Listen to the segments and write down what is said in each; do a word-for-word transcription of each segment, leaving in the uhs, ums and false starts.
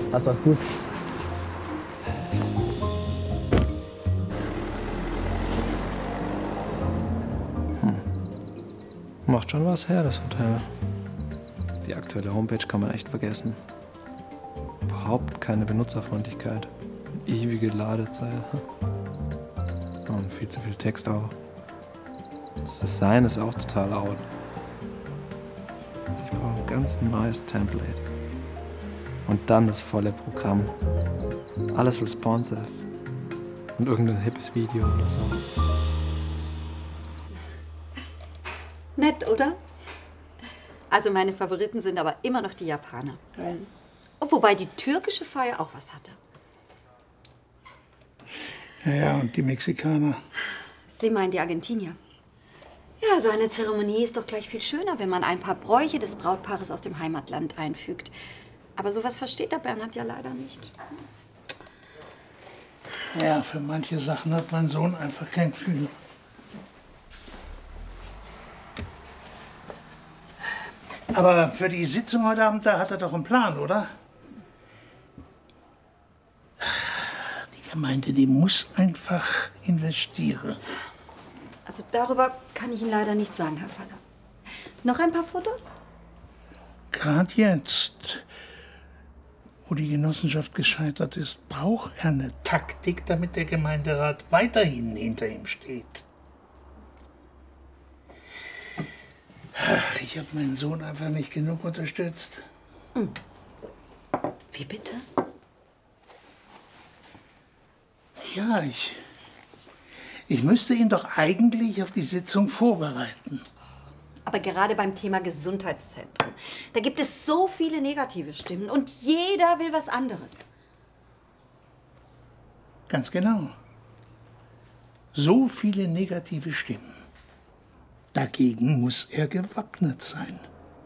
Hast was gut? Hm. Macht schon was her, das Hotel. Die aktuelle Homepage kann man echt vergessen. Überhaupt keine Benutzerfreundlichkeit. Ewige Ladezeit. Und viel zu viel Text auch. Das Design ist auch total out. Ich brauche ein ganz neues Template. Und dann das volle Programm. Alles responsive. Und irgendein hippes Video oder so. Nett, oder? Also meine Favoriten sind aber immer noch die Japaner. Mhm. Wobei die türkische Feier auch was hatte. Ja, ja, und die Mexikaner. Sie meinen die Argentinier. Ja, so eine Zeremonie ist doch gleich viel schöner, wenn man ein paar Bräuche des Brautpaares aus dem Heimatland einfügt. Aber sowas versteht der Bernhard ja leider nicht. Ja, für manche Sachen hat mein Sohn einfach kein Gefühl. Aber für die Sitzung heute Abend, da hat er doch einen Plan, oder? Die Gemeinde, die muss einfach investieren. Also darüber kann ich Ihnen leider nichts sagen, Herr Faller. Noch ein paar Fotos? Gerade jetzt, wo die Genossenschaft gescheitert ist, braucht er eine Taktik, damit der Gemeinderat weiterhin hinter ihm steht. Ach, ich habe meinen Sohn einfach nicht genug unterstützt. Hm. Wie bitte? Ja, ich... Ich müsste ihn doch eigentlich auf die Sitzung vorbereiten. Aber gerade beim Thema Gesundheitszentrum, da gibt es so viele negative Stimmen und jeder will was anderes. Ganz genau. So viele negative Stimmen. Dagegen muss er gewappnet sein.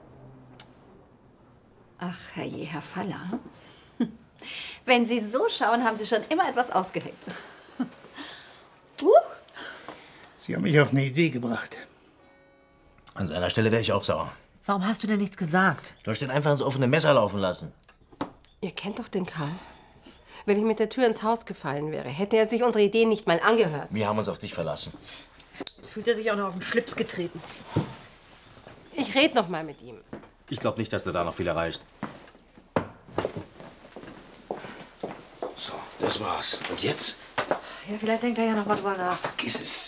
Ach, herrje, Herr Faller. Wenn Sie so schauen, haben Sie schon immer etwas ausgeheckt. uh. Sie haben mich auf eine Idee gebracht. An seiner Stelle wäre ich auch sauer. Warum hast du denn nichts gesagt? Du hast den einfach ins offene Messer laufen lassen. Ihr kennt doch den Karl. Wenn ich mit der Tür ins Haus gefallen wäre, hätte er sich unsere Ideen nicht mal angehört. Wir haben uns auf dich verlassen. Jetzt fühlt er sich auch noch auf den Schlips getreten. Ich rede noch mal mit ihm. Ich glaube nicht, dass du da noch viel erreicht. So, das war's. Und jetzt? Ja, vielleicht denkt er ja noch mal drüber nach. Vergiss es.